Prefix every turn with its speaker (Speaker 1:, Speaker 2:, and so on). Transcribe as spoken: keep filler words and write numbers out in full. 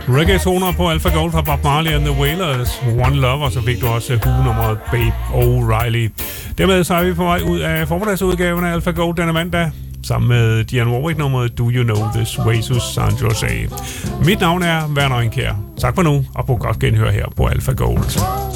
Speaker 1: Reggae-toner på Alpha Gold fra Bob Marley and the Wailers, One Love, og så fik du også Who-nummeret Babe O'Reilly. Dermed så er vi på vej ud af formiddagsudgaven af Alpha Gold denne mandag, sammen med Dionne Warwick-nummeret Do You Know This Way to San Jose. Mit navn er Werner Enkjær. Tak for nu, og på godt genhør her på Alpha Gold.